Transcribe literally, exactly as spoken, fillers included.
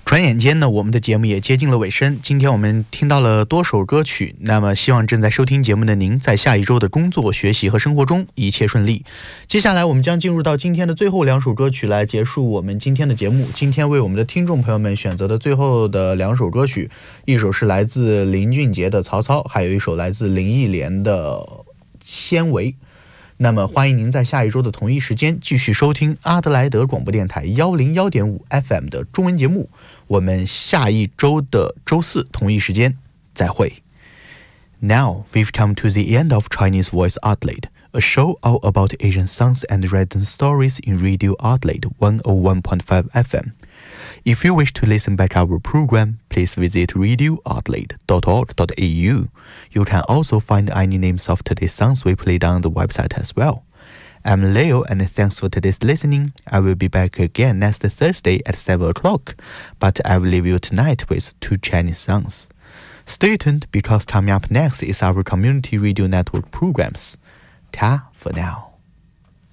转眼间呢，我们的节目也接近了尾声。今天我们听到了多首歌曲，那么希望正在收听节目的您，在下一周的工作、学习和生活中一切顺利。接下来我们将进入到今天的最后两首歌曲，来结束我们今天的节目。今天为我们的听众朋友们选择的最后的两首歌曲，一首是来自林俊杰的《曹操》，还有一首来自林忆莲的《纤维》。那么欢迎您在下一周的同一时间继续收听阿德莱德广播电台一零一点五 F M 的中文节目。我们下一周的周四同一时间再会。 Now we've come to the end of Chinese Voice Outlet, a show all about Asian songs and written stories in Radio Outlet one oh one point five F M. If you wish to listen back our program, please visit radio outlet dot org dot A U. You can also find any names of today's songs we played on the website as well. I'm Leo, and thanks for today's listening. I will be back again next Thursday at seven o'clock, but I will leave you tonight with two Chinese songs. Stay tuned, because coming up next is our community radio network programs. Ta for now.